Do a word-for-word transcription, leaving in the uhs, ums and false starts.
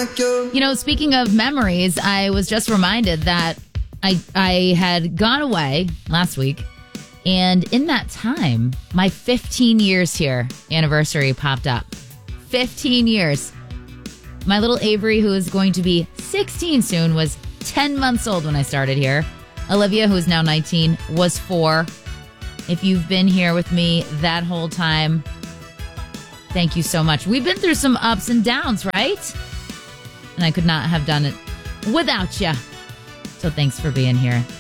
like you. You know, speaking of memories, I was just reminded that I I had gone away last week, and in that time, my fifteen years here anniversary popped up. fifteen years. My little Avery, who is going to be sixteen soon, was ten months old when I started here. Olivia, who is now nineteen, was four. If you've been here with me that whole time, thank you so much. We've been through some ups and downs, right? And I could not have done it without you. So thanks for being here.